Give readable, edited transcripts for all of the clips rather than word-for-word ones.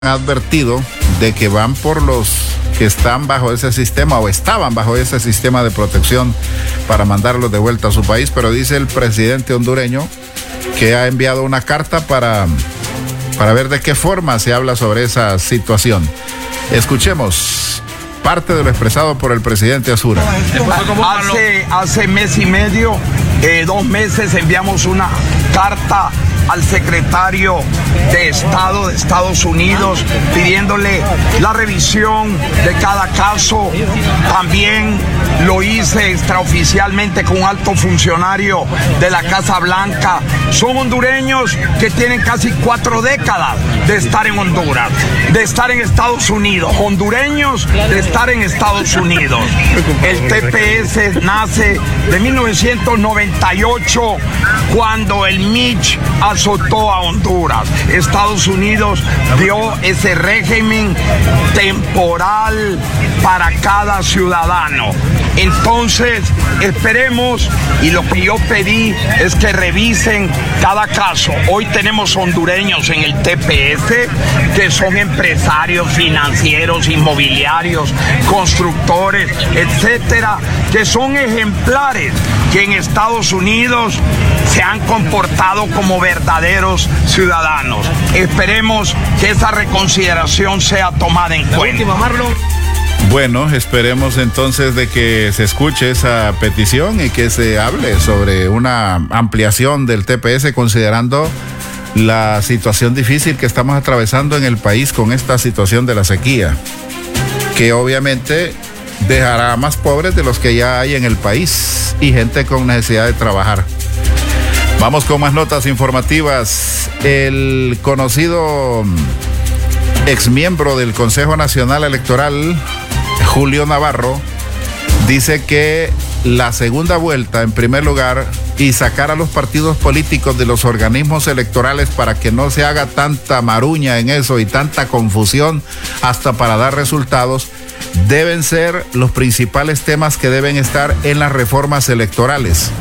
advertido de que van por los que están bajo ese sistema o estaban bajo ese sistema de protección para mandarlos de vuelta a su país, pero dice el presidente hondureño que ha enviado una carta para ver de qué forma se habla sobre esa situación. Escuchemos parte de lo expresado por el presidente Azura. Hace mes y medio, 2 meses, enviamos una carta al secretario de Estado de Estados Unidos pidiéndole la revisión de cada caso. También lo hice extraoficialmente con un alto funcionario de la Casa Blanca. Son hondureños que tienen casi 4 décadas de estar en Honduras, de estar en Estados Unidos, hondureños de estar en Estados Unidos. El TPS nace de 1998, cuando el Mitch azotó a Honduras. Estados Unidos dio ese régimen temporal para cada ciudadano. Entonces, esperemos, y lo que yo pedí es que revisen cada caso. Hoy tenemos hondureños en el TPS que son empresarios financieros, inmobiliarios, constructores, etcétera, que son ejemplares, que en Estados Unidos se han comportado como verdaderos ciudadanos. Esperemos que esa reconsideración sea tomada en cuenta. Bueno, esperemos entonces de que se escuche esa petición y que se hable sobre una ampliación del TPS, considerando la situación difícil que estamos atravesando en el país con esta situación de la sequía, que obviamente dejará más pobres de los que ya hay en el país y gente con necesidad de trabajar. Vamos con más notas informativas. El conocido exmiembro del Consejo Nacional Electoral, Julio Navarro, dice que la segunda vuelta, en primer lugar, y sacar a los partidos políticos de los organismos electorales para que no se haga tanta maruña en eso y tanta confusión hasta para dar resultados, deben ser los principales temas que deben estar en las reformas electorales.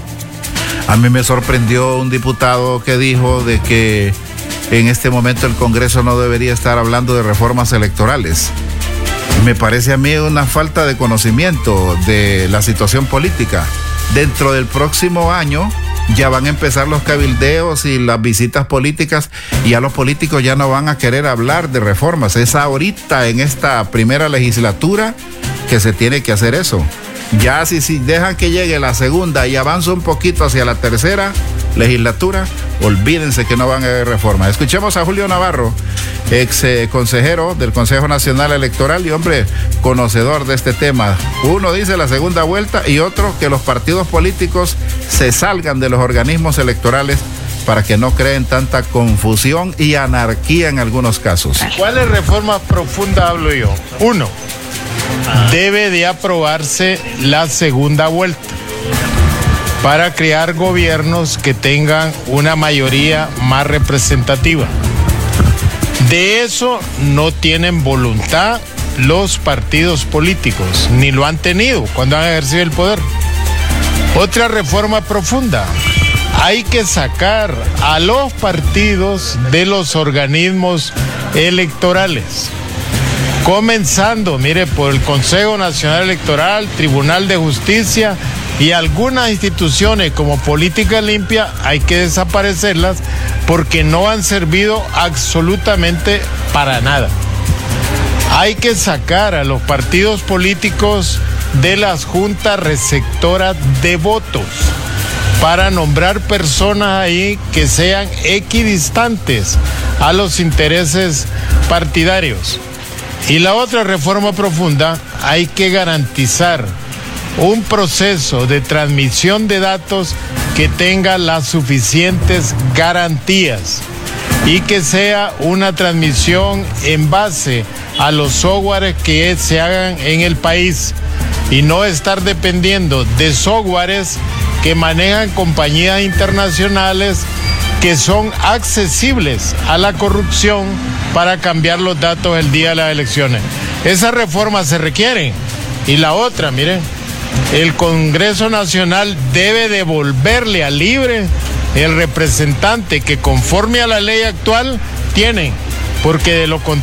A mí me sorprendió un diputado que dijo de que en este momento el Congreso no debería estar hablando de reformas electorales. Me parece a mí una falta de conocimiento de la situación política. Dentro del próximo año ya van a empezar los cabildeos y las visitas políticas y ya los políticos ya no van a querer hablar de reformas. Es ahorita en esta primera legislatura que se tiene que hacer eso. Ya si dejan que llegue la segunda y avanza un poquito hacia la tercera legislatura, olvídense que no van a haber reformas. Escuchemos a Julio Navarro, ex consejero del Consejo Nacional Electoral y hombre conocedor de este tema. Uno dice la segunda vuelta y otro que los partidos políticos se salgan de los organismos electorales para que no creen tanta confusión y anarquía en algunos casos. ¿Cuáles reformas profundas hablo yo? 1. Debe de aprobarse la segunda vuelta para crear gobiernos que tengan una mayoría más representativa. De eso no tienen voluntad los partidos políticos, ni lo han tenido cuando han ejercido el poder. Otra reforma profunda: hay que sacar a los partidos de los organismos electorales. Comenzando, mire, por el Consejo Nacional Electoral, Tribunal de Justicia y algunas instituciones como Política Limpia, hay que desaparecerlas porque no han servido absolutamente para nada. Hay que sacar a los partidos políticos de las juntas receptoras de votos para nombrar personas ahí que sean equidistantes a los intereses partidarios. Y la otra reforma profunda: hay que garantizar un proceso de transmisión de datos que tenga las suficientes garantías y que sea una transmisión en base a los softwares que se hagan en el país y no estar dependiendo de softwares que manejan compañías internacionales que son accesibles a la corrupción para cambiar los datos el día de las elecciones. Esas reformas se requieren. Y la otra, miren, el Congreso Nacional debe devolverle a libre el representante que conforme a la ley actual tienen porque de lo contrario